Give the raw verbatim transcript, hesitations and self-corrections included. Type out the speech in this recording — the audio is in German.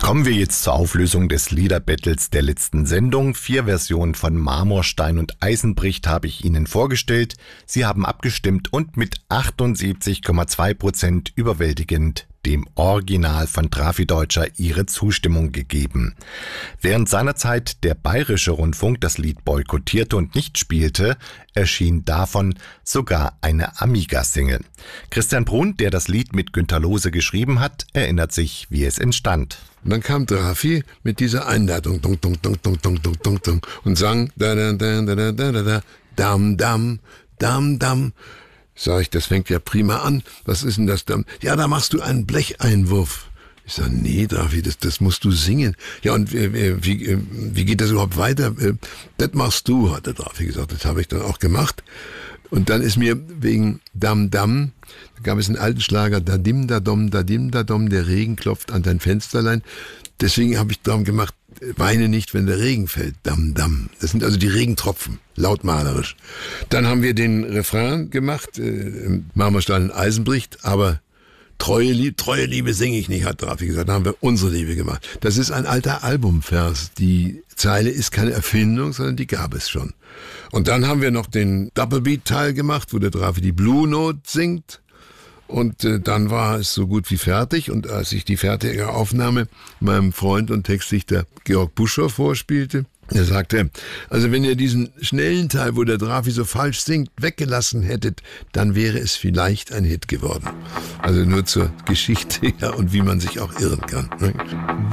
Kommen wir jetzt zur Auflösung des Liederbattles der letzten Sendung. Vier Versionen von Marmor, Stein und Eisenbricht habe ich Ihnen vorgestellt. Sie haben abgestimmt und mit achtundsiebzig Komma zwei Prozent überwältigend dem Original von Trafi-Deutscher ihre Zustimmung gegeben. Während seinerzeit der Bayerische Rundfunk das Lied boykottierte und nicht spielte, erschien davon sogar eine Amiga-Single. Christian Brun, der das Lied mit Günter Lose geschrieben hat, erinnert sich, wie es entstand. Und dann kam Trafi mit dieser Einleitung dun, dun, dun, dun, dun, dun, dun, dun, und sang da da da da da da da dam dam dam dam. Sag ich, das fängt ja prima an. Was ist denn das dann? Ja, da machst du einen Blecheinwurf. Ich sag, nee, Trafi, das, das musst du singen. Ja, und äh, wie, äh, wie geht das überhaupt weiter? Äh, das machst du, hat der Trafi gesagt. Das habe ich dann auch gemacht. Und dann ist mir wegen Dam Dam, da gab es einen alten Schlager, da dim da dom, da dim da dom, der Regen klopft an dein Fensterlein. Deswegen habe ich darum gemacht, weine nicht, wenn der Regen fällt. Dam, dam. Das sind also die Regentropfen, lautmalerisch. Dann haben wir den Refrain gemacht, äh, Marmor, Stein und Eisenbricht, aber treue Liebe, treue Liebe singe ich nicht, hat Trafi gesagt. Da haben wir unsere Liebe gemacht. Das ist ein alter Albumvers. Die Zeile ist keine Erfindung, sondern die gab es schon. Und dann haben wir noch den Doublebeat-Teil gemacht, wo der Trafi die Blue Note singt. Und äh, dann war es so gut wie fertig. Und als ich die fertige Aufnahme meinem Freund und Textdichter Georg Buschow vorspielte, er sagte, also wenn ihr diesen schnellen Teil, wo der Trafi so falsch singt, weggelassen hättet, dann wäre es vielleicht ein Hit geworden. Also nur zur Geschichte, ja, und wie man sich auch irren kann. Ne?